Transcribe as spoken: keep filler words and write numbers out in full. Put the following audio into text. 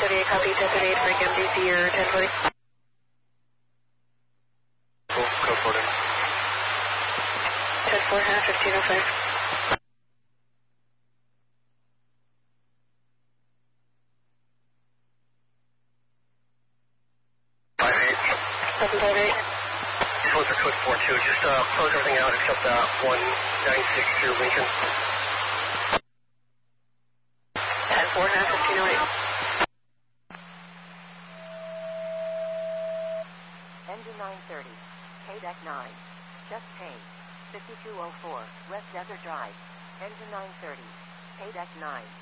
thirty-eight, copy, ten thirty-eight, Frank M D C, or ten forty. Cool, go for it. ten four, half, fifteen oh five. five eight. seven five eight. This one's a code four two. Just uh, close everything out except uh, one nine six through Lincoln. ten four, half, fifteen oh eight. Engine nine thirty, K D E C nine, just paid, fifty-two oh four, West Desert Drive, engine nine thirty, K D E C nine.